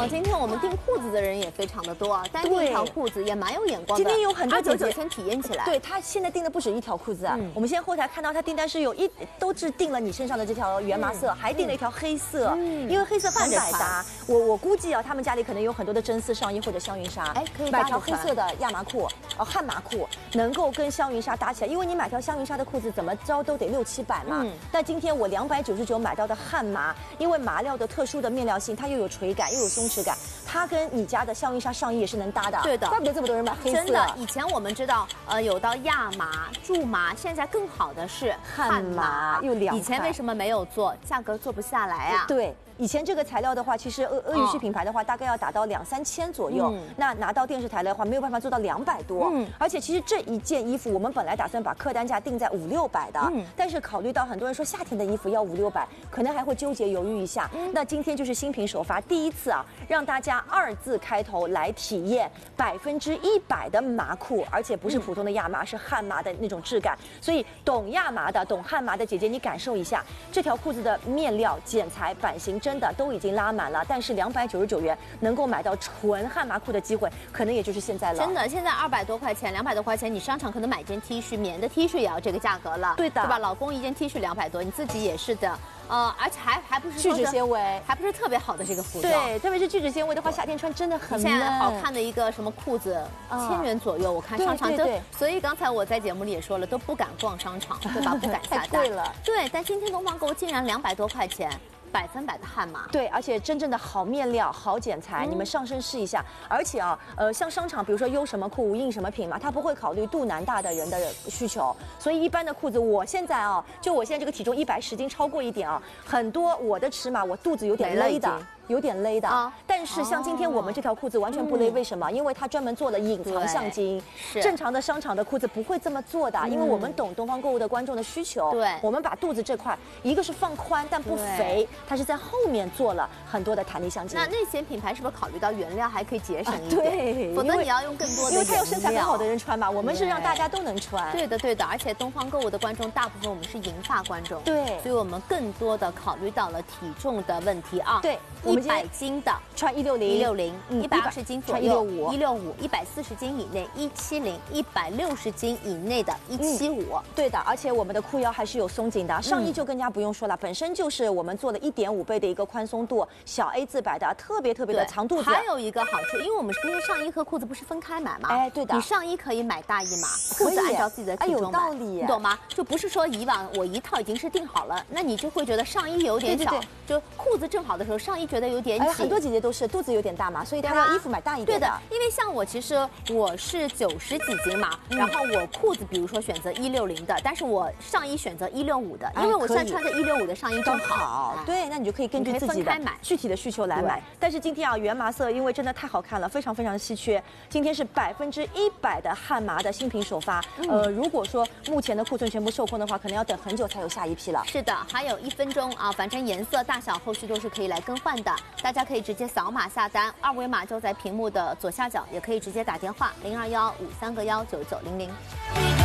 今天我们订裤子的人也非常的多啊，单订一条裤子也蛮有眼光的。 今天有很多姐姐先体验起来。 对，她现在订的不止一条裤子啊。我们现在后台看到她订单是都是订了你身上的这条原麻色，还订了一条黑色，因为黑色很百搭。我估计啊，他们家里可能有很多的真丝上衣或者香云纱， 可以买条黑色的亚麻裤，汉麻裤，能够跟香云纱搭起来。因为你买条香云纱的裤子怎么着都得600、700嘛。但今天我299买到的汉麻，因为麻料的特殊的面料性，它又有垂感又有松弛感，它跟你家的香云纱上衣也是能搭的。对的，怪不得这么多人买黑色。 真的，以前我们知道，有到亚麻、苎麻，现在更好的是汉麻， 又2块。 以前为什么没有做？价格做不下来啊？ 对。以前这个材料的话，其实阿语系品牌的话，大概要达到2、3千左右。那拿到电视台的话，没有办法做到200多。而且其实这一件衣服，我们本来打算把客单价定在500、600的。但是考虑到很多人说夏天的衣服要500、600，可能还会纠结犹豫一下。那今天就是新品首发，第一次啊，让大家2字开头来体验100%的麻裤，而且不是普通的亚麻，是汉麻的那种质感。所以懂亚麻的、懂汉麻的姐姐，你感受一下这条裤子的面料、剪裁、版型。真的都已经拉满了，但是299元能够买到纯汉麻裤的机会，可能也就是现在了。 真的，现在200多块钱、200多块钱，你商场可能买件 T 恤，棉的 T 恤也要这个价格了。 对的， 对吧？老公一件 T 恤200多，你自己也是的。而且还不是聚酯纤维， 还不是特别好的这个服装。 对，特别是聚酯纤维的话，夏天穿真的很闷。 现在好看的一个什么裤子，1000元左右，我看商场都。所以刚才我在节目里也说了，都不敢逛商场，对吧？不敢下单。 太贵了。 对，但今天东方购物竟然200多块钱。100%的汉麻， 对，而且真正的好面料、好剪裁，你们上身试一下。而且啊，像商场，比如说优什么裤、无印什么品嘛，它不会考虑肚腩大的人的需求，所以一般的裤子，我现在啊，就我现在这个体重110斤超过一点啊，很多我的尺码我肚子有点勒的。有点勒的，但是像今天我们这条裤子完全不勒，为什么？因为它专门做了隐藏橡筋。正常的商场的裤子不会这么做的，因为我们懂东方购物的观众的需求。对，我们把肚子这块，一个是放宽但不肥，它是在后面做了很多的弹力橡筋。 那内显品牌是不是考虑到原料还可以节省一点？对，否则你要用更多的。 因为它有身材很好的人穿嘛，我们是让大家都能穿。 对的，对的，而且东方购物的观众大部分我们是银发观众， 对， 所以我们更多的考虑到了体重的问题啊。 对。 100斤的穿160，120 斤左右 165，140 斤以内170，160斤以内的175。 对的，而且我们的裤腰还是有松紧的，上衣就更加不用说了，本身就是我们做了1.5倍的一个宽松度，小 A 字摆的，特别的长肚子。 还有一个好处，因为我们今天上衣和裤子不是分开买吗？ 对的， 你上衣可以买大一码，裤子按照自己的体重买，你懂吗？就不是说以往我一套已经是定好了，那你就会觉得上衣有点小，就裤子正好的时候，上衣觉得有点紧。 很多姐姐都是肚子有点大嘛，所以她要衣服买大一点的。 对的，因为像我，其实我是90几斤嘛，然后我裤子比如说选择160的，但是我上衣选择165的，因为我现在穿着165的上衣正好。 对，那你就可以根据自己的具体的需求来买。但是今天啊，原麻色因为真的太好看了，非常的稀缺。今天是100%的汉麻的新品首发。如果说目前的库存全部售空的话，可能要等很久才有下一批了。 是的，还有1分钟啊，反正颜色大小后续都是可以来更换的。大家可以直接扫码下单，二维码就在屏幕的左下角，也可以直接打电话0215319900。